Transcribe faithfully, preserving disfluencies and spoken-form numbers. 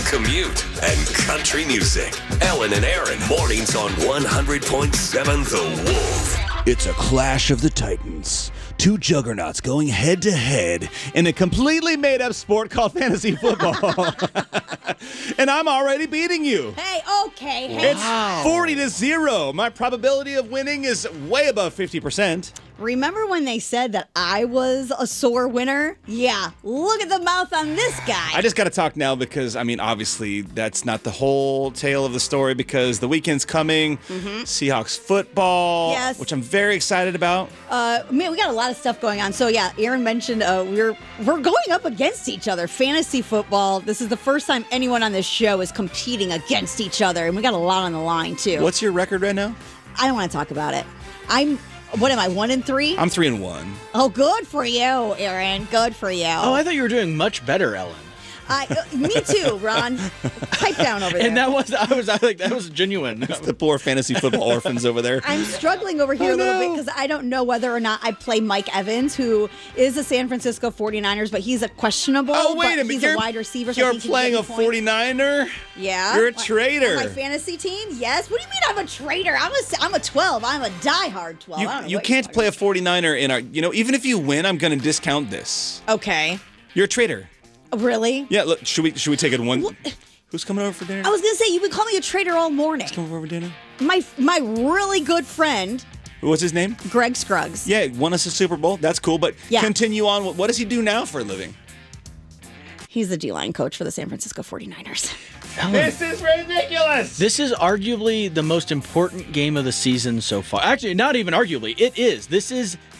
commute, and country music. Ellen and Aaron, mornings on one hundred point seven The Wolf. It's a clash of the titans. Two juggernauts going head-to-head in a completely made-up sport called fantasy football. And I'm already beating you. Hey, okay. Hey. It's forty to zero. My probability of winning is way above fifty percent. Remember when they said that I was a sore winner? Yeah, look at the mouth on this guy. I just got to talk now because, I mean, obviously that's not the whole tale of the story because the weekend's coming. Mm-hmm. Seahawks football, yes. which I'm very excited about. Uh, man, we got a lot of stuff going on. So yeah, Aaron mentioned uh, we're we're going up against each other. Fantasy football. This is the first time anyone on this show is competing against each other, and we got a lot on the line too. What's your record right now? I don't want to talk about it. I'm. What am I, one and three? I'm three and one. Oh, good for you, Aaron. Good for you. Oh, I thought you were doing much better, Ellen. I, uh, me too, Ron. Pipe down over there. And that was, I was, I like, that was genuine. It's the poor fantasy football orphans over there. I'm struggling over here Oh, a little no. bit because I don't know whether or not I play Mike Evans, who is a San Francisco forty-niners, but he's a questionable. Oh, wait a but minute. He's you're, a wide receiver. So You're I think he can playing get a me points. forty-niner? Yeah. You're a What, traitor. on my fantasy team? Yes. What do you mean I'm a traitor? I'm a, I'm a twelve. I'm a diehard twelve. You, I don't know you what can't you're play a talking forty-niner in our, you know, even if you win, I'm going to discount this. about. Okay. You're a traitor. Really? Yeah, look, should we should we take it one? Who's coming over for dinner? I was going to say, you've been calling me a traitor all morning. Come over for dinner. My my really good friend, What's his name? Greg Scruggs. Yeah, won us a Super Bowl. That's cool, but Yeah. continue on. What what does he do now for a living? He's the D-line coach for the San Francisco forty-niners. Ellen, This is ridiculous. this is arguably the most important game of the season so far. Actually, not even arguably. It is. This is